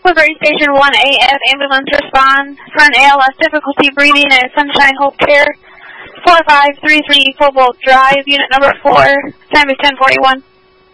Delivery Station 1AF, ambulance respond. Front ALS, difficulty breathing at Sunshine Hope Care. 4533 Cobalt Drive, unit number 4, time is 10:41.